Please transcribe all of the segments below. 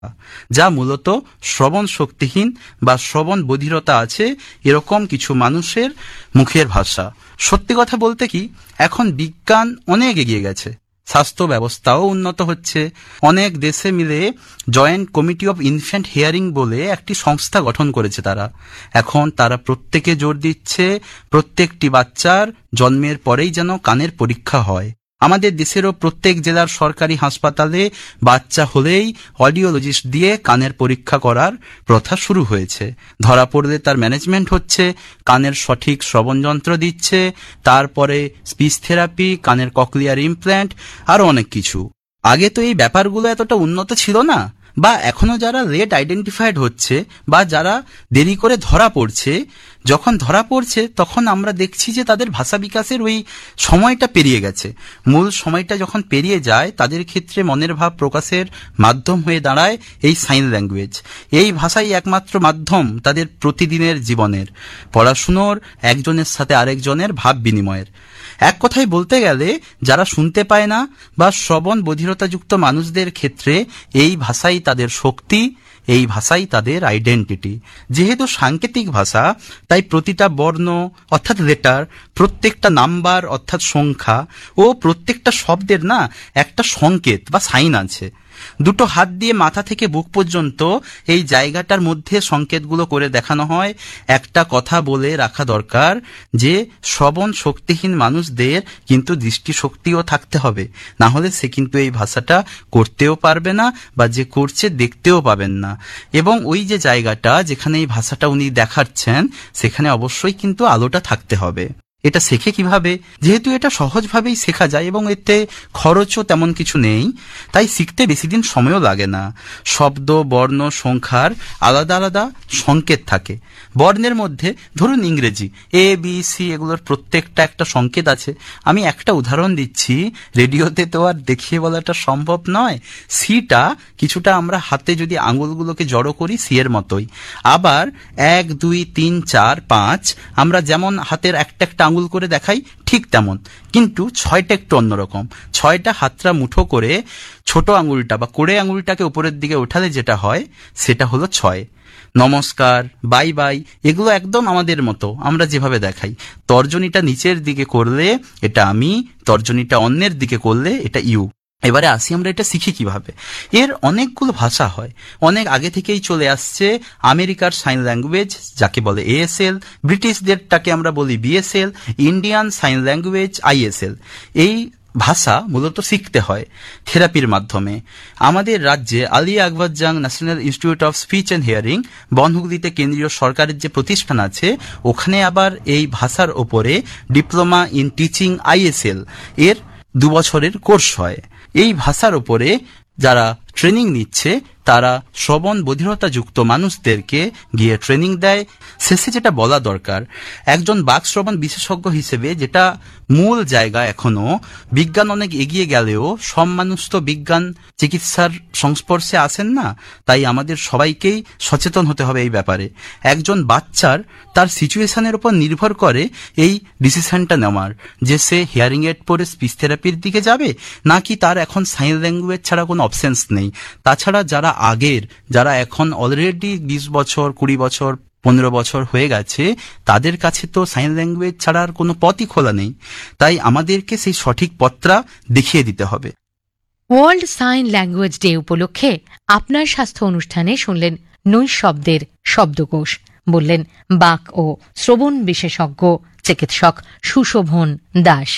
যা মূলত শ্রবণ শক্তিহীন বা শ্রবণ বধিরতা আছে এরকম কিছু মানুষের মুখের ভাষা। সত্যি কথা বলতে কি, এখন বিজ্ঞান অনেক এগিয়ে গেছে, স্বাস্থ্য ব্যবস্থাও উন্নত হচ্ছে। অনেক দেশে মিলে joint committee of infant hearing বলে একটি সংস্থা গঠন করেছে তারা। এখন তারা প্রত্যেকে জোর দিচ্ছে প্রত্যেকটি বাচ্চার জন্মের পরেই যেন কানের পরীক্ষা হয়। আমাদের দেশেরও প্রত্যেক জেলার সরকারি হাসপাতালে বাচ্চা হলেই অডিওলজিস্ট দিয়ে কানের পরীক্ষা করার প্রথা শুরু হয়েছে। ধরা পড়লে তার ম্যানেজমেন্ট হচ্ছে, কানের সঠিক শ্রবণ যন্ত্র দিচ্ছে, তারপরে স্পিচ থেরাপি, কানের ককলিয়ার ইমপ্ল্যান্ট, আরো অনেক কিছু। আগে তো এই ব্যাপারগুলো এতটা উন্নত ছিল না, বা এখনো যারা লেট আইডেন্টিফাইড হচ্ছে বা যারা দেরি করে ধরা পড়ছে, যখন ধরা পড়ছে তখন আমরা দেখছি যে তাদের ভাষা বিকাশের ওই সময়টা পেরিয়ে গেছে। মূল সময়টা যখন পেরিয়ে যায় তাদের ক্ষেত্রে মনের ভাব প্রকাশের মাধ্যম হয়ে দাঁড়ায় এই সাইন ল্যাঙ্গুয়েজ। এই ভাষাই একমাত্র মাধ্যম তাদের প্রতিদিনের জীবনের, পড়াশুনোর, একজনের সাথে আরেকজনের ভাব বিনিময়ের। এক কথায় বলতে গেলে যারা শুনতে পায় না বা শ্রবণ বধিরতাযুক্ত মানুষদের ক্ষেত্রে এই ভাষাই তাদের শক্তি, এই ভাষাই তাদের আইডেন্টিটি। যেহেতু সাংকেতিক ভাষা, তাই প্রতিটা বর্ণ অর্থাৎ লেটার, প্রত্যেকটা নাম্বার অর্থাৎ সংখ্যা ও প্রত্যেকটা শব্দের না একটা সংকেত বা সাইন আছে। দুটো হাত দিয়ে মাথা থেকে বুক পর্যন্ত এই জায়গাটার মধ্যে সংকেতগুলো করে দেখানো হয়। একটা কথা বলে রাখা দরকার যে শ্রবণ শক্তিহীন মানুষদের কিন্তু দৃষ্টিশক্তিও থাকতে হবে, না হলে সে কিন্তু এই ভাষাটা করতেও পারবে না বা যে করছে দেখতেও পাবেন না। এবং ওই যে জায়গাটা যেখানে এই ভাষাটা উনি দেখাচ্ছেন সেখানে অবশ্যই কিন্তু আলোটা থাকতে হবে। এটা শেখে কিভাবে? যেহেতু এটা সহজভাবেই শেখা যায় এবং এতে খরচও তেমন কিছু নেই, তাই শিখতে বেশি দিন সময়ও লাগে না। শব্দ, বর্ণ, সংখ্যার আলাদা আলাদা সংকেত থাকে। বর্ণের মধ্যে ধরুন ইংরেজি এ বি সি, এগুলোর প্রত্যেকটা একটা সংকেত আছে। আমি একটা উদাহরণ দিচ্ছি, রেডিওতে তো আর দেখিয়ে বলাটা সম্ভব নয়। সিটা কিছুটা আমরা হাতে যদি আঙুলগুলোকে জড়ো করি সি এর মতোই। আবার 1 2 3 4 5 আমরা যেমন হাতের একটা একটা আঙুল করে দেখাই ঠিক তেমন, কিন্তু 6টা একটু অন্যরকম। 6টা হাতটা মুঠো করে ছোট আঙুলটা বা কোড়ে আঙুলটাকে উপরের দিকে ওঠালে যেটা হয় সেটা হলো 6। নমস্কার, বাই বাই, এগুলো একদম আমাদের মতো, আমরা যেভাবে দেখাই। তর্জনীটা নিচের দিকে করলে এটা আমি, তর্জনীটা অন্যের দিকে করলে এটা ইউ। এবারে আসি আমরা এটা শিখি কিভাবে। এর অনেকগুলো ভাষা হয়, অনেক আগে থেকেই চলে আসছে। আমেরিকার সাইন ল্যাঙ্গুয়েজ যাকে বলে এএসএল, ব্রিটিশদেরটাকে আমরা বলি BSL, Indian sign language ISL. এই ভাষা মূলত শিখতে হয় থেরাপির মাধ্যমে। আমাদের রাজ্যে আলিয়া আকবর জাং national institute of speech and hearing, বনহুগলিতে কেন্দ্রীয় সরকারের যে প্রতিষ্ঠান আছে, ওখানে আবার এই ভাষার ওপরে ডিপ্লোমা ইন টিচিং আইএসএল এর 2 বছরের কোর্স হয়। এই ভাষার ওপরে যারা ট্রেনিং নিচ্ছে তারা শ্রবণ বধিরতাযুক্ত মানুষদেরকে গিয়ে ট্রেনিং দেয়। শেষে যেটা বলা দরকার, একজন বাক শ্রবণ বিশেষজ্ঞ হিসেবে যেটা মূল জায়গা, এখনো বিজ্ঞান অনেক এগিয়ে গেলেও সব মানুষ তো বিজ্ঞান চিকিৎসার সংস্পর্শে আসেন না, তাই আমাদের সবাইকেই সচেতন হতে হবে এই ব্যাপারে। একজন বাচ্চার তার সিচুয়েশনের উপর নির্ভর করে এই ডিসিশনটা নেওয়ার, যে সে হিয়ারিং এড পরে স্পিচ থেরাপির দিকে যাবে নাকি তার এখন সাইন ল্যাঙ্গুয়েজ ছাড়া কোনো অপশনস নেই। তাছাড়া যারা আগের, যারা এখন অলরেডি 20 বছর 20 বছর 15 বছর হয়ে গেছে, তাদের কাছে তো সাইন ল্যাঙ্গুয়েজ ছাড়ার কোনো পথই খোলা নেই। তাই আমাদেরকে সেই সঠিক পথটা দেখিয়ে দিতে হবে। ওয়ার্ল্ড সাইন ল্যাঙ্গুয়েজ ডে উপলক্ষে আপনার স্বাস্থ্য অনুষ্ঠানে শুনলেন নৈশব্দের শব্দকোষ। বললেন বাক ও শ্রবণ বিশেষজ্ঞ চিকিৎসক সুশোভন দাস।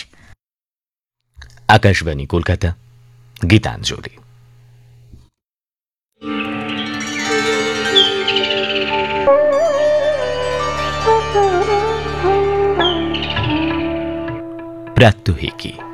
আকাশবাণী কলকাতা, গীতাঞ্জলি। প্রাত্যহিকী।